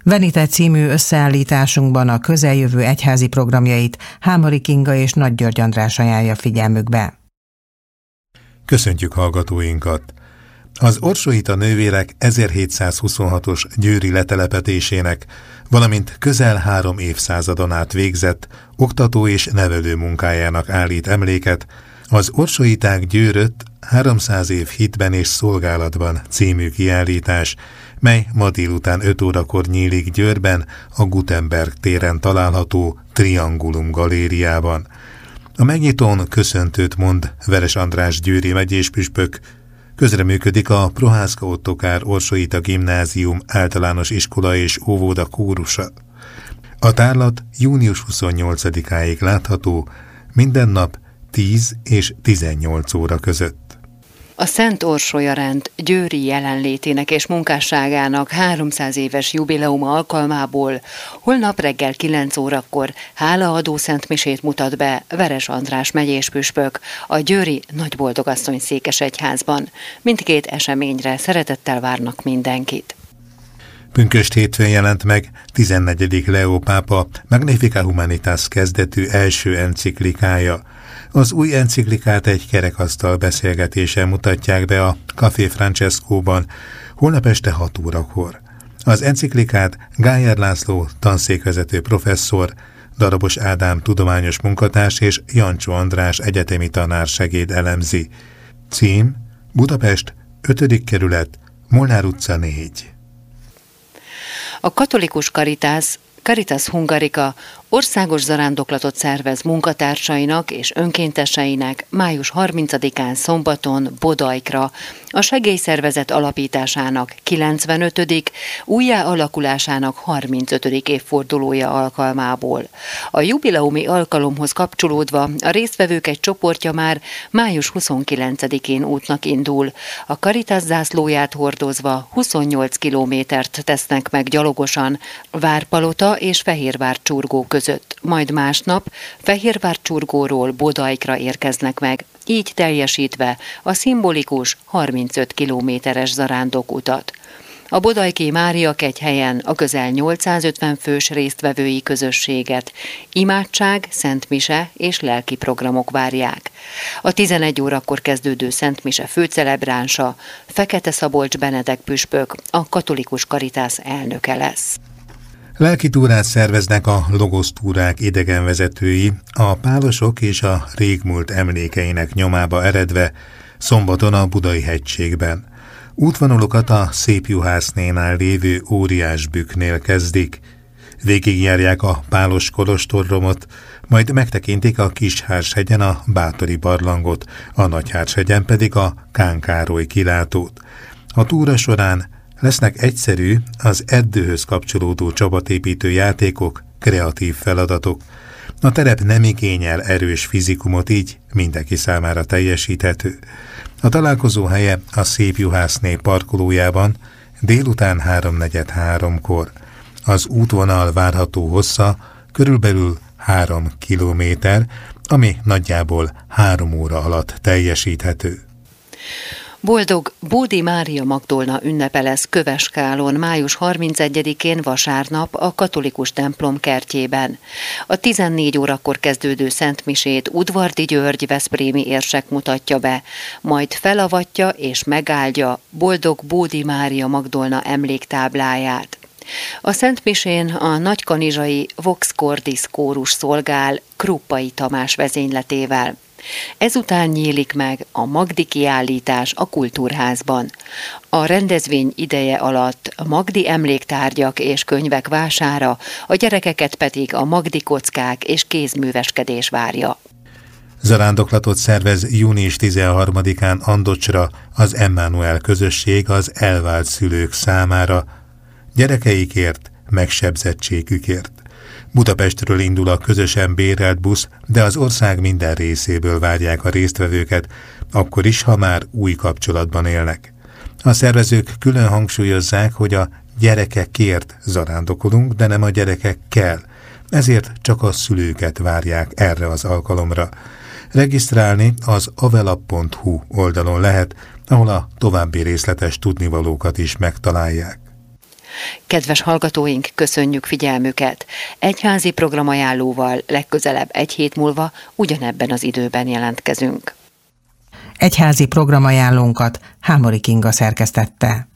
Venite című összeállításunkban a közeljövő egyházi programjait Hámori Kinga és Nagy György András ajánlja figyelmükbe. Köszöntjük hallgatóinkat! Az Orsoita nővérek 1726-os győri letelepetésének, valamint közel 3 évszázadon át végzett oktató és nevelő munkájának állít emléket az Orsoiták Győrött 300 év hitben és szolgálatban című kiállítás, mely ma délután 5 órakor nyílik Győrben, a Gutenberg téren található Triangulum galériában. A megnyitón köszöntőt mond Veres András győri megyéspüspök, közreműködik a Prohászka Ottokár Orsoita Gimnázium általános iskola és óvoda kórusa. A tárlat június 28-áig látható, minden nap 10 és 18 óra között. A Szent Orsolya rend győri jelenlétének és munkásságának 300 éves jubileuma alkalmából holnap reggel 9 órakor hálaadó szentmisét mutat be Veres András megyéspüspök a győri Nagyboldogasszony székesegyházban. Mindkét eseményre szeretettel várnak mindenkit. Pünkösd hétfőn jelent meg 14. Leó pápa Magnificat Humanitas kezdetű első enciklikája. Az új enciklikát egy kerekasztal beszélgetésen mutatják be a Café Francescóban holnap este 6 órakor. Az enciklikát Gájer László tanszékvezető professzor, Darabos Ádám tudományos munkatárs és Jancsó András egyetemi tanársegéd elemzi. Cím: Budapest, 5. kerület, Molnár utca 4. A katolikus Caritas Hungarica országos zarándoklatot szervez munkatársainak és önkénteseinek május 30-án szombaton Bodajkra, a segélyszervezet alapításának 95., újjáalakulásának 35. évfordulója alkalmából. A jubileumi alkalomhoz kapcsolódva a résztvevők egy csoportja már május 29-én útnak indul. A Caritas zászlóját hordozva 28 kilométert tesznek meg gyalogosan Várpalota és Fehérvárcsurgó között, majd másnap Fehérvárcsurgóról Bodajkra érkeznek meg, így teljesítve a szimbolikus 35 kilométeres zarándokutat. A Bodajki Máriakegyhelyen a közel 850 fős résztvevői közösséget imádság, szentmise és lelki programok várják. A 11 órakor kezdődő szentmise főcelebránsa Fekete Szabolcs Benedek püspök, a katolikus Caritas elnöke lesz. Lelkitúrát szerveznek a Logosztúrák idegenvezetői, a pálosok és a régmúlt emlékeinek nyomába eredve szombaton a Budai hegységben. Útvonulukat a Szépjuhásznénál lévő Óriásbükknél kezdik. Végigjárják a Pálos kolostorromot, majd megtekintik a Kishárs-hegyen a Bátori barlangot, a Nagyhárs-hegyen pedig a Kán Károly kilátót. A túra során lesznek egyszerű, az erdőhöz kapcsolódó csapatépítő játékok, kreatív feladatok. A terep nem igényel erős fizikumot, így mindenki számára teljesíthető. A találkozó helye a Szépjuhászné parkolójában délután 3:43-kor. Az útvonal várható hossza körülbelül 3 kilométer, ami nagyjából 3 óra alatt teljesíthető. Boldog Bódi Mária Magdolna ünnepe lesz Köveskálon május 31-én vasárnap a katolikus templom kertjében. A 14 órakor kezdődő szentmisét Udvardi György veszprémi érsek mutatja be, majd felavatja és megáldja Boldog Bódi Mária Magdolna emléktábláját. A szentmisén a nagykanizsai Vox Cordis kórus szolgál Kruppai Tamás vezényletével. Ezután nyílik meg a Magdi kiállítás a Kultúrházban. A rendezvény ideje alatt a Magdi emléktárgyak és könyvek vására, a gyerekeket pedig a Magdi kockák és kézműveskedés várja. Zarándoklatot szervez június 13-án Andocsra az Emmanuel közösség az elvált szülők számára, gyerekeikért, megsebzettségükért. Budapestről indul a közösen bérelt busz, de az ország minden részéből várják a résztvevőket, akkor is, ha már új kapcsolatban élnek. A szervezők külön hangsúlyozzák, hogy a gyerekekért zarándokolunk, de nem a gyerekekkel. Ezért csak a szülőket várják erre az alkalomra. Regisztrálni az avela.hu oldalon lehet, ahol a további részletes tudnivalókat is megtalálják. Kedves hallgatóink, köszönjük figyelmüket! Egyházi programajánlóval legközelebb egy hét múlva ugyanebben az időben jelentkezünk. Egyházi programajánlónkat Hámori Kinga szerkesztette.